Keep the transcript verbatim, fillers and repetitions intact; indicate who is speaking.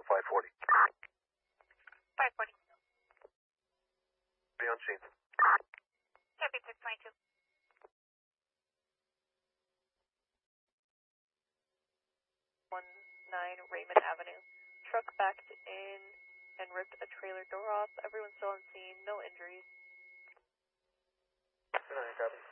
Speaker 1: five forty.
Speaker 2: five forty.
Speaker 1: Be on scene.
Speaker 2: Copy six twenty-two. one nine Raymond Avenue. Truck backed in and ripped a trailer door off. Everyone's still on scene. No injuries.
Speaker 1: Good night, copy.